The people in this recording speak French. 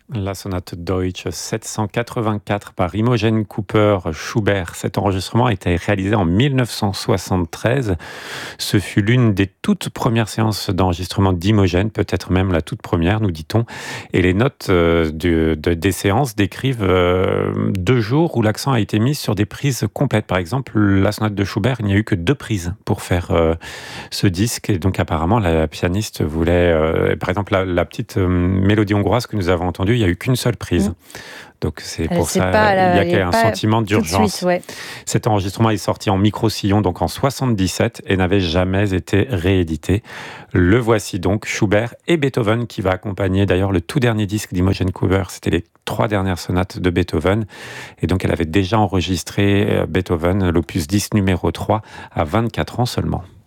La sonate Deutsch 784 par Imogen Cooper Schubert. Cet enregistrement a été réalisé en 1973. Ce fut l'une des toutes premières séances d'enregistrement d'Imogen, peut-être même la toute première, nous dit-on. Et les notes des séances décrivent 2 jours où l'accent a été mis sur des prises complètes. Par exemple, la sonate de Schubert, il n'y a eu que 2 prises pour faire ce disque. Et donc apparemment, la pianiste voulait, par exemple, la petite mélodie hongroise que nous avons entendue, il n'y a eu qu'une seule prise. Donc c'est pour ça il y a un sentiment d'urgence. Ouais. Cet enregistrement est sorti en micro-sillon donc en 77 et n'avait jamais été réédité. Le voici donc, Schubert et Beethoven, qui va accompagner d'ailleurs le tout dernier disque d'Imogen Cooper. C'était les 3 dernières sonates de Beethoven. Et donc elle avait déjà enregistré Beethoven, l'opus 10 numéro 3, à 24 ans seulement.